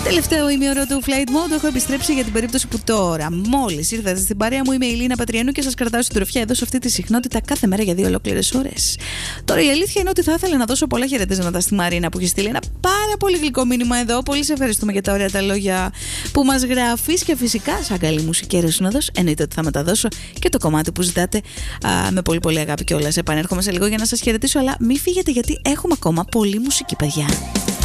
Τελευταίο ημίωρο του Flight Mode έχω επιστρέψει για την περίπτωση που τώρα μόλις ήρθατε στην παρέα μου. Είμαι η Λίνα Πατριανού και σας κρατάω στην τροφιά εδώ σε αυτή τη συχνότητα κάθε μέρα για 2 ολόκληρες ώρες. Τώρα η αλήθεια είναι ότι θα ήθελα να δώσω πολλά χαιρετίσματα στη Μαρίνα που έχει στείλει ένα πάρα πολύ γλυκό μήνυμα εδώ. Πολύ σε ευχαριστούμε για τα ωραία τα λόγια που μας γράφεις και φυσικά, σαν καλή μουσική συνόδος, εννοείται ότι θα μεταδώσω και το κομμάτι που ζητάτε με πολύ πολύ αγάπη κιόλας. Επανέρχομαι σε λίγο για να σας χαιρετήσω, αλλά μην φύγετε γιατί έχουμε ακόμα πολύ μουσική, παιδιά.